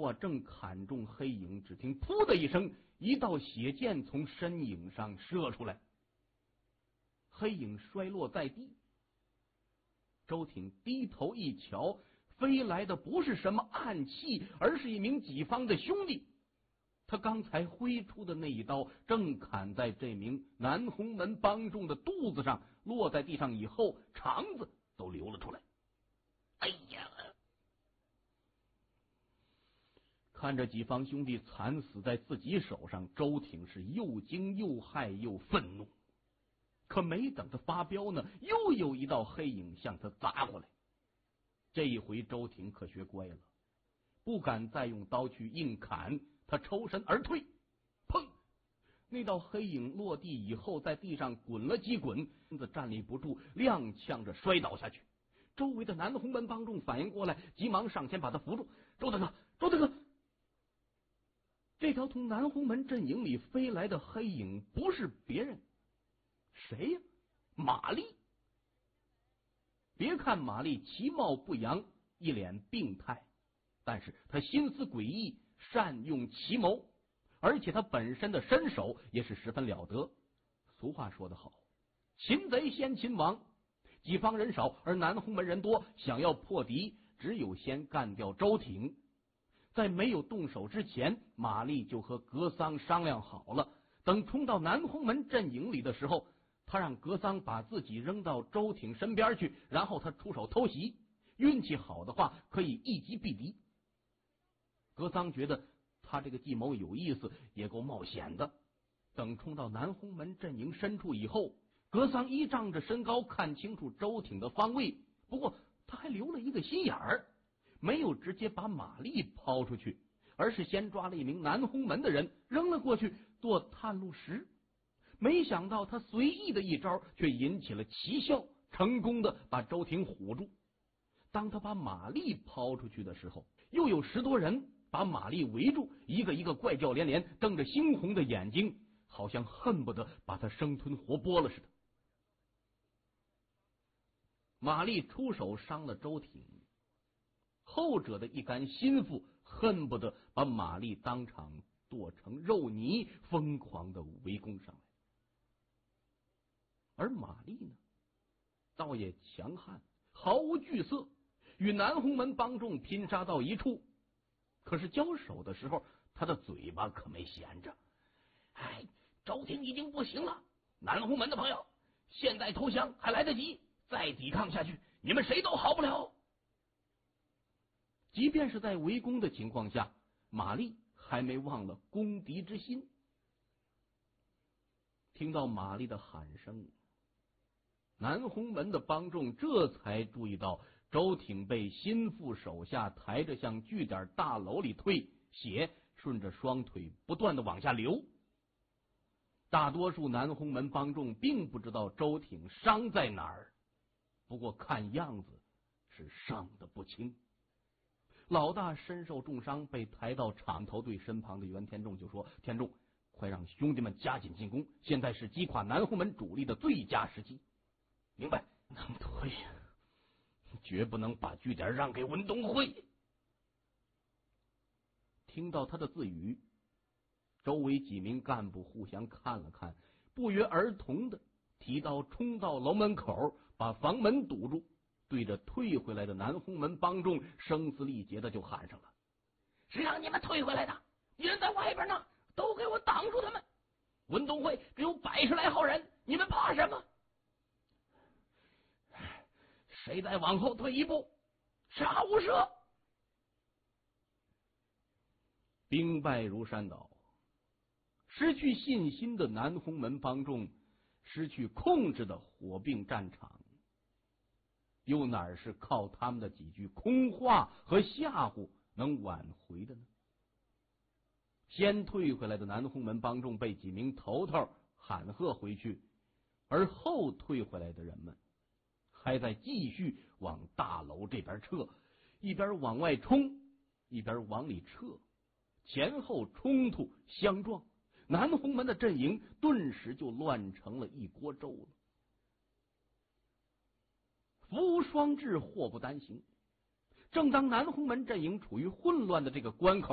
啊正砍中黑影，只听噗的一声，一道血箭从身影上射出来，黑影摔落在地。周挺低头一瞧，飞来的不是什么暗器，而是一名己方的兄弟。他刚才挥出的那一刀正砍在这名南洪门帮众的肚子上，落在地上以后，肠子都流了出来。哎呀！看着己方兄弟惨死在自己手上，周挺是又惊又害又愤怒。可没等他发飙呢，又有一道黑影向他砸过来。这一回周挺可学乖了，不敢再用刀去硬砍，他抽身而退。砰！那道黑影落地以后，在地上滚了几滚，站立不住，踉跄着摔倒下去。周围的南洪门帮众反应过来，急忙上前把他扶住。周大哥，周大哥！这条从南洪门阵营里飞来的黑影不是别人，谁呀？马丽。别看马丽其貌不扬，一脸病态，但是他心思诡异，善用奇谋，而且他本身的身手也是十分了得。俗话说得好，擒贼先擒王。己方人少，而南洪门人多，想要破敌，只有先干掉周挺。在没有动手之前，马丽就和格桑商量好了，等冲到南洪门阵营里的时候，他让格桑把自己扔到周挺身边去，然后他出手偷袭，运气好的话可以一击毙敌。格桑觉得他这个计谋有意思，也够冒险的。等冲到南洪门阵营深处以后，格桑依仗着身高看清楚周挺的方位，不过他还留了一个心眼儿，没有直接把马丽抛出去，而是先抓了一名南洪门的人扔了过去做探路石。没想到他随意的一招却引起了奇效，成功的把周挺唬住。当他把马丽抛出去的时候，又有10多人把马丽围住，一个一个怪叫连连，瞪着猩红的眼睛，好像恨不得把他生吞活剥了似的。马丽出手伤了周挺，后者的一干心腹恨不得把马丽当场剁成肉泥，疯狂的围攻上来。而马丽呢，倒也强悍，毫无惧色，与南洪门帮众拼杀到一处。可是交手的时候，他的嘴巴可没闲着。哎，周挺已经不行了，南洪门的朋友，现在投降还来得及，再抵抗下去，你们谁都好不了。即便是在围攻的情况下，马丽还没忘了攻敌之心。听到马丽的喊声，南洪门的帮众这才注意到周挺被心腹手下抬着向据点大楼里退，血顺着双腿不断的往下流。大多数南洪门帮众并不知道周挺伤在哪儿，不过看样子是伤得不轻。老大身受重伤，被抬到场头，对身旁的袁天仲就说：天仲，快让兄弟们加紧进攻，现在是击垮南洪门主力的最佳时机。明白。能退呀，绝不能把据点让给文东会。听到他的自语，周围几名干部互相看了看，不约而同的提刀冲到楼门口，把房门堵住，对着退回来的南洪门帮众声嘶力竭的就喊上了：是让你们退回来的，敌人在外边呢，都给我挡住他们！文东会只有100来号人，你们怕什么？谁再往后退一步，杀无赦！兵败如山倒，失去信心的南洪门帮众，失去控制的火并战场，又哪是靠他们的几句空话和吓唬能挽回的呢？先退回来的南洪门帮众被几名头头喊喝回去，而后退回来的人们还在继续往大楼这边撤，一边往外冲，一边往里撤，前后冲突相撞，南洪门的阵营顿时就乱成了一锅粥了。福无双至，祸不单行。正当南洪门阵营处于混乱的这个关口，